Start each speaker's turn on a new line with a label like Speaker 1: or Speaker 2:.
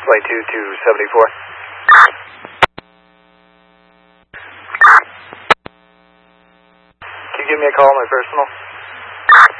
Speaker 1: Flight 2274. Can you give me a call on my personal?